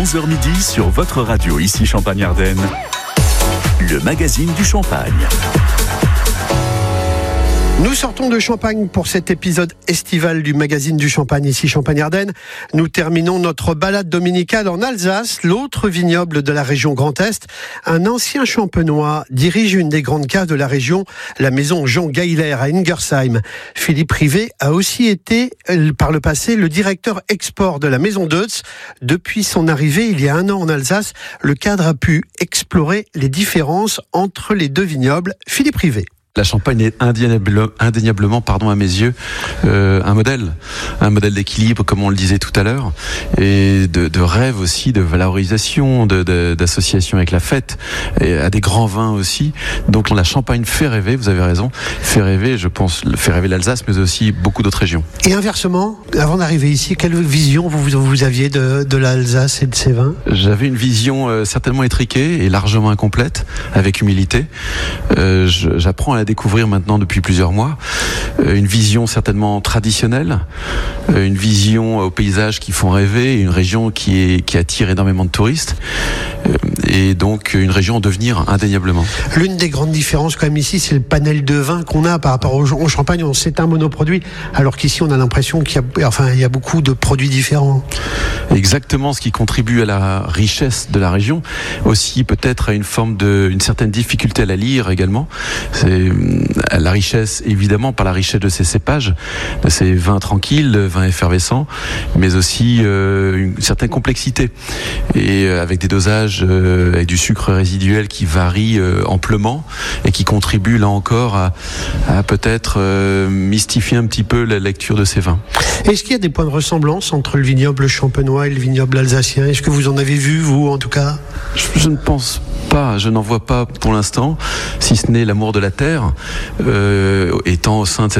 11h midi sur votre radio, ici Champagne-Ardenne, le magazine du Champagne. Nous sortons de Champagne pour cet épisode estival du magazine du Champagne, ici Champagne-Ardenne. Nous terminons notre balade dominicale en Alsace, l'autre vignoble de la région Grand Est. Un ancien champenois dirige une des grandes caves de la région, la maison Jean Geiler à Ingersheim. Philippe Rivet a aussi été, par le passé, le directeur export de la maison Deutz. Depuis son arrivée, il y a 1 an en Alsace, le cadre a pu explorer les différences entre les deux vignobles. Philippe Rivet. La Champagne est indéniablement, à mes yeux, un modèle d'équilibre, comme on le disait tout à l'heure, et de rêve aussi, de valorisation, d'association avec la fête, et à des grands vins aussi. Donc la Champagne fait rêver, vous avez raison, fait rêver l'Alsace, mais aussi beaucoup d'autres régions. Et inversement, avant d'arriver ici, quelle vision vous aviez de l'Alsace et de ses vins ? J'avais une vision certainement étriquée et largement incomplète, avec humilité. J'apprends à la découvrir maintenant depuis plusieurs mois. Une vision certainement traditionnelle, une vision aux paysages qui font rêver, une région qui attire énormément de touristes, et donc une région en devenir indéniablement. L'une des grandes différences quand même ici, c'est le panel de vins qu'on a par rapport au Champagne. C'est un monoproduit, alors qu'ici on a l'impression qu'il y a beaucoup de produits différents. Exactement, ce qui contribue à la richesse de la région, aussi peut-être à une certaine difficulté à la lire également. C'est la richesse, évidemment, par la richesse de ces cépages, de ces vins tranquilles, vins effervescents, mais aussi une certaine complexité, et avec des dosages, avec du sucre résiduel qui varie amplement, et qui contribue là encore à peut-être mystifier un petit peu la lecture de ces vins. Est-ce qu'il y a des points de ressemblance entre le vignoble champenois et le vignoble alsacien ? Est-ce que vous en avez vu, vous, en tout cas ? Je ne pense pas, je n'en vois pas pour l'instant, si ce n'est l'amour de la terre, étant au sein de